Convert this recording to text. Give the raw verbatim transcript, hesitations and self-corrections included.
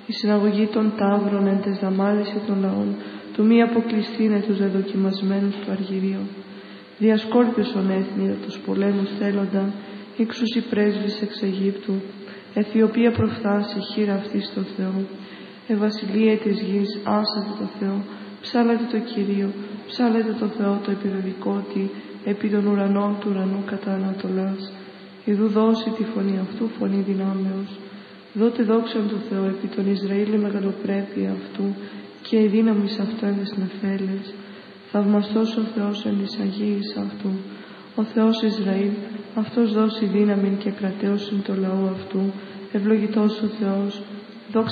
η συναγωγή των ταύρων εν τες δαμάλιση των λαών, του μη αποκλειστήνε τους δεδοκιμασμένους του αργυρίου. Διασκόρπισον έθνη τους πολέμους θέλοντα, ύξους οι πρέσβεις εξ Αιγύπτου, Αιθιοπία προφθάσει χείρα αυτή στο Θεό. Ευασιλείε της γης, άσατε το Θεό, ψάλατε το Κυρίο, ψάλατε το Θεό το επιβεβικό ότι επί των ουρανών του ουρανού κατά Ανατολάς. Ιδού δώσει τη φωνή αυτού, φωνή δυνάμεως. Δότε δόξαν του Θεό επί τον Ισραήλ η μεγαλοπρέπεια αυτού και η δύναμη αυτού εν τες νεφέλες. Θαυμαστός ο Θεός εν της Αγίης αυτού. Ο Θεός Ισραήλ, αυτός δώσει δύναμη και κρατέωσιν το λαό αυτού. Ευλογητός ο Θεός,